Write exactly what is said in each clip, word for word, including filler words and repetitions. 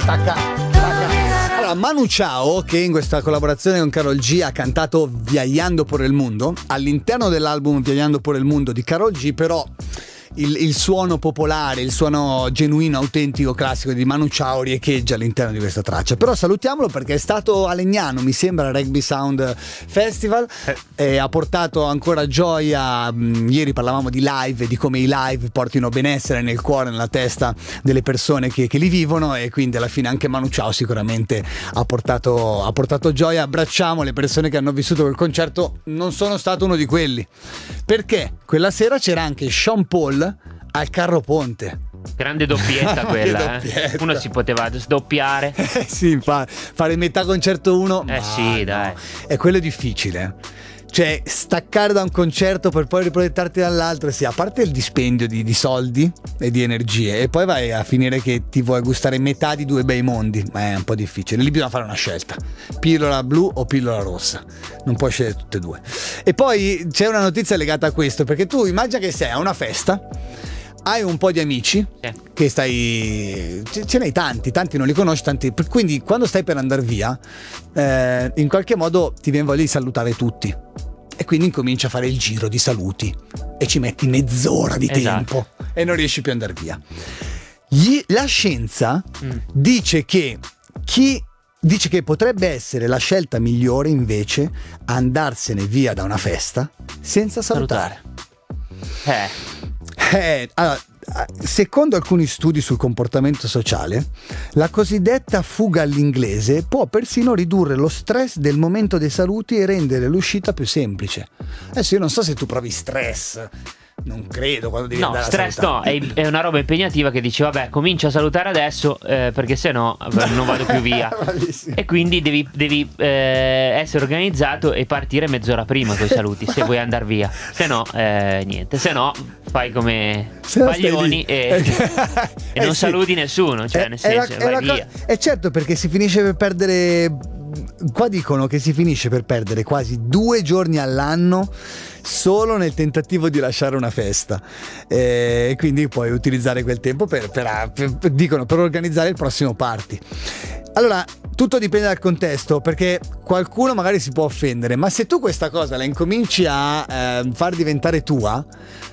Tacca, tacca. Allora, Manu Chao, che in questa collaborazione con Karol G ha cantato Viajando por el Mundo, all'interno dell'album Viajando por el Mundo di Karol G, però Il, il suono popolare, il suono genuino, autentico, classico di Manu Chao riecheggia all'interno di questa traccia. Però salutiamolo perché è stato a Legnano, mi sembra, al Rugby Sound Festival, eh. e ha portato ancora gioia. Ieri parlavamo di live e di come i live portino benessere nel cuore, nella testa delle persone che, che li vivono, e quindi alla fine anche Manu Chao sicuramente ha portato, ha portato gioia. Abbracciamo le persone che hanno vissuto quel concerto. Non sono stato uno di quelli, perché quella sera c'era anche Sean Paul al Carro Ponte. Grande doppietta quella, doppietta. Eh. Uno si poteva sdoppiare. Eh sì, fa, fare metà concerto uno. Eh sì, no. Dai. E quello è difficile. Cioè, staccare da un concerto per poi riproiettarti dall'altro, sì, a parte il dispendio di, di soldi e di energie, e poi vai a finire che ti vuoi gustare metà di due bei mondi, ma è un po' difficile. Lì bisogna fare una scelta: pillola blu o pillola rossa, non puoi scegliere tutte e due. E poi c'è una notizia legata a questo, perché tu immagina che sei a una festa, hai un po' di amici, sì, che stai, ce ne hai tanti, tanti non li conosci, tanti, quindi quando stai per andare via, eh, in qualche modo ti viene voglia di salutare tutti, e quindi incominci a fare il giro di saluti e ci metti mezz'ora di esatto. tempo e non riesci più ad andare via. Gli, la scienza mm. dice che chi dice che potrebbe essere la scelta migliore invece andarsene via da una festa senza salutare. salutare. Eh Eh, allora, secondo alcuni studi sul comportamento sociale, la cosiddetta fuga all'inglese può persino ridurre lo stress del momento dei saluti e rendere l'uscita più semplice. Adesso io non so se tu provi stress. Non credo quando devi no, andare stress a salutare. No, è, è una roba impegnativa che dici vabbè, comincio a salutare adesso, eh, perché se no non vado più via. E quindi devi, devi eh, essere organizzato e partire mezz'ora prima con i saluti se vuoi andare via. Se no eh, niente, se no fai come Baglioni e, e non eh sì. saluti nessuno, cioè è, nel senso è la, vai è via. E certo, perché si finisce per perdere. Qua dicono che si finisce per perdere quasi due giorni all'anno solo nel tentativo di lasciare una festa, e eh, quindi puoi utilizzare quel tempo per, per, per, dicono, per organizzare il prossimo party. Allora, tutto dipende dal contesto, perché qualcuno magari si può offendere, ma se tu questa cosa la incominci a eh, far diventare tua,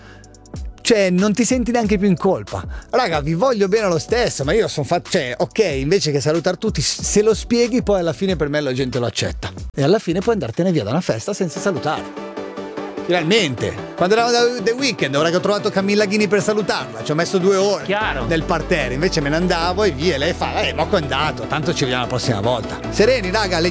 cioè non ti senti neanche più in colpa. Raga, vi voglio bene lo stesso, ma io sono fatto, cioè ok, invece che salutare tutti, se lo spieghi poi alla fine per me la gente lo accetta, e alla fine puoi andartene via da una festa senza salutare. Finalmente, quando eravamo da The Weeknd, ora che ho trovato Camilla Ghini per salutarla, ci ho messo due ore Chiaro. nel parterre, invece me ne andavo e via, e lei fa, eh, ma è andato, tanto ci vediamo la prossima volta. Sereni, raga.